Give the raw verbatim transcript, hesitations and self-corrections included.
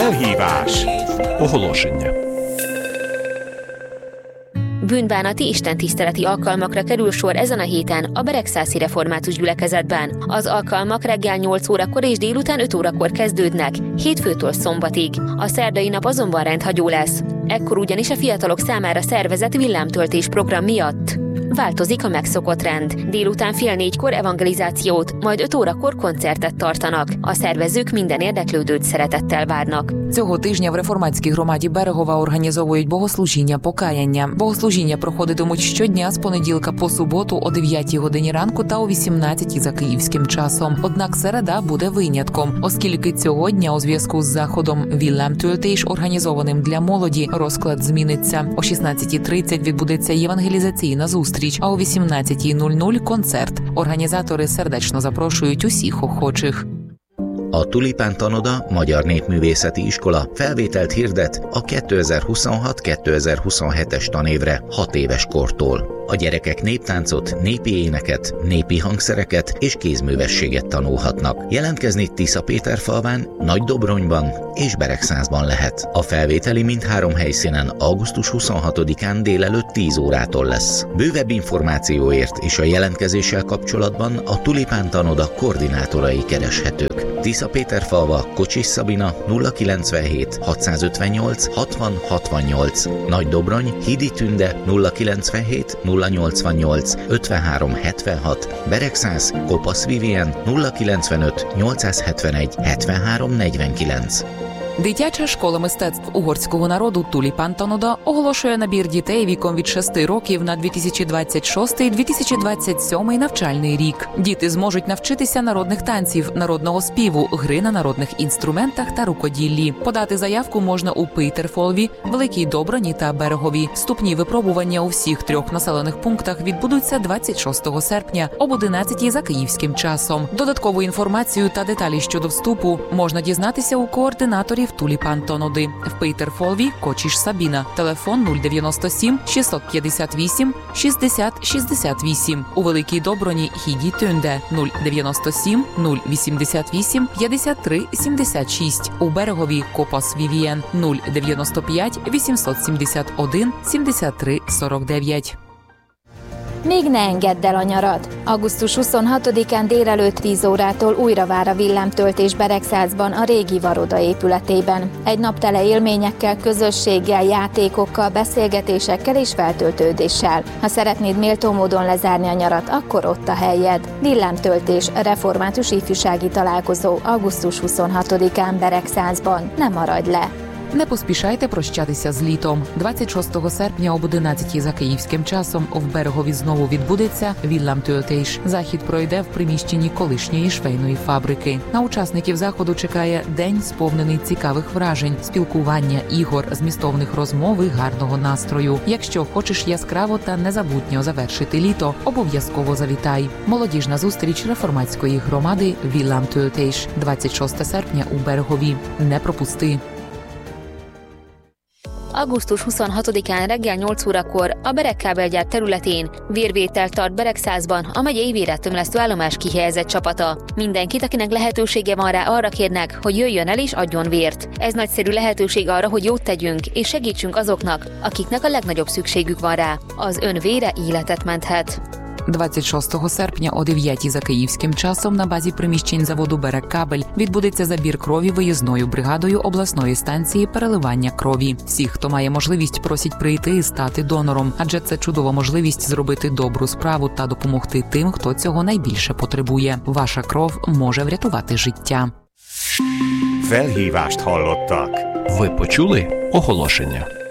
Felhívás. Oholошення. Bűnbánati istentiszteleti alkalmakra kerül sor ezen a héten a Beregszászi Református Gyülekezetben. Az alkalmak reggel nyolc órakor és délután öt órakor kezdődnek, hétfőtől szombatig. A szerdai nap azonban rendhagyó lesz. Ekkor ugyanis a fiatalok számára szervezett villámtöltés program miatt változik a megszokott rend. Délután fél négykor evangelizációt, majd öt órakor koncertet tartanak. A szervezők minden érdeklődőt szeretettel várnak. Цього тижня в реформатській громаді Берегова організовують богослужіння покаяння. Богослужіння проходитимуть щодня з понеділка по суботу о дев'ятій годині ранку та о вісімнадцятій за київським часом. Однак середа буде винятком, оскільки цього дня у зв'язку з заходом Villámtöltés, організованим для молоді, розклад зміниться. О шістнадцятій тридцять відбудеться євангелізаційна зустріч, а о вісімнадцятій нуль нуль концерт. Організатори сердечно запрошують усіх охочих. A Tulipán Tanoda Magyar Népművészeti Iskola felvételt hirdet a kétezer-huszonhat kétezer-huszonhetes tanévre hat éves kortól. A gyerekek néptáncot, népi éneket, népi hangszereket és kézművességet tanulhatnak. Jelentkezni Tiszapéterfalván, Nagydobronyban és Beregszázban lehet. A felvételi mindhárom helyszínen augusztus huszonhatodikán délelőtt tíz órától lesz. Bővebb információért és a jelentkezéssel kapcsolatban a Tulipán Tanoda koordinátorai kereshetők. Tiszapéterfalva, Kocsis Szabina nulla kilencvenhét hatszázötvennyolc hatvan hatvannyolc, Nagydobrony, Hidi Tünde nulla kilencvenhét nulla nyolcvannyolc ötvenhárom hetvenhat, Beregszász, Kopasz Vivien nulla kilencvenöt nyolcszázhetvenegy hetvenhárom negyvenkilenc. Дитяча школа мистецтв угорського народу Tulipán Tanoda оголошує набір дітей віком від шести років на дві тисячі двадцять шостий - дві тисячі двадцять сьомий навчальний рік. Діти зможуть навчитися народних танців, народного співу, гри на народних інструментах та рукоділлі. Подати заявку можна у Пейтерфолві, Великій Доброні та Берегові. Вступні випробування у всіх трьох населених пунктах відбудуться двадцять шостого серпня об одинадцятій за київським часом. Додаткову інформацію та деталі щодо вступу можна дізнатися у координаторів Tulipán Tanoди. В Пейтерфолві Кочіш Сабіна. Телефон нуль дев'яносто сім шістсот п'ятдесят вісім шістдесят шістдесят вісім. У Великій Доброні Хіді Тюнде нуль дев'яносто сім нуль вісімдесят вісім п'ятдесят три сімдесят шість. У Берегові Копас Вівієн нуль дев'яносто п'ять вісімсот сімдесят один сімдесят три сорок дев'ять. Még ne engedd el a nyarad! augusztus huszonhatodikán délelőtt tíz órától újra vár a villámtöltés Beregszázban, a régi Varoda épületében. Egy nap tele élményekkel, közösséggel, játékokkal, beszélgetésekkel és feltöltődéssel. Ha szeretnéd méltó módon lezárni a nyarat, akkor ott a helyed. Villámtöltés, református ifjúsági találkozó augusztus huszonhatodikán Beregszázban. Ne maradj le! Не поспішайте прощатися з літом. двадцять шостого серпня об одинадцятій за київським часом в Берегові знову відбудеться Villámtöltés. Захід пройде в приміщенні колишньої швейної фабрики. На учасників заходу чекає день, сповнений цікавих вражень, спілкування, ігор, змістовних розмов і гарного настрою. Якщо хочеш яскраво та незабутньо завершити літо, обов'язково завітай. Молодіжна зустріч реформатської громади Villámtöltés. двадцять шостого серпня у Берегові. Не пропусти! augusztus huszonhatodikán reggel nyolc órakor a Beregkábelgyár területén vérvételt tart Beregszázban a megyei vérettömlesztő állomás kihelyezett csapata. Mindenkit, akinek lehetősége van rá, arra kérnek, hogy jöjjön el és adjon vért. Ez nagyszerű lehetőség arra, hogy jót tegyünk és segítsünk azoknak, akiknek a legnagyobb szükségük van rá. Az ön vére életet menthet. двадцять шостого серпня о дев'ятій за київським часом на базі приміщень заводу «Берегкабель» відбудеться забір крові виїзною бригадою обласної станції переливання крові. Всіх, хто має можливість, просять прийти і стати донором, адже це чудова можливість зробити добру справу та допомогти тим, хто цього найбільше потребує. Ваша кров може врятувати життя. Felhívást hallottak. Ви почули оголошення.